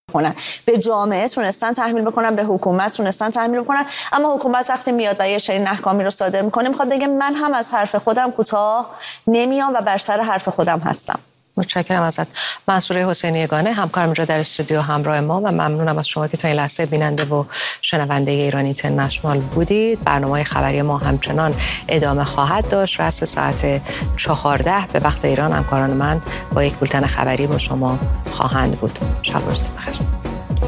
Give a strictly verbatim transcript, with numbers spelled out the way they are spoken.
کنن. به جامعه تونستن تحمیل بکنن، به حکومت تونستن تحمیل بکنن، اما حکومت وقتی میاد و یه چنین احکامی رو صادر میکنه میخواد بگه من هم از حرف خودم کوتاه نمیام و بر سر حرف خودم هستم. متشکرم ازت. منصوره حسینی یگانه، همکارم اینجا در استودیو همراه ما، و ممنونم از شما که تا این لحظه بیننده و شنونده ایران اینترنشنال بودید. برنامه خبری ما همچنان ادامه خواهد داشت. رأس ساعت چهارده به وقت ایران همکاران من با یک بولتن خبری با شما خواهند بود. شب و روزتون بخیر.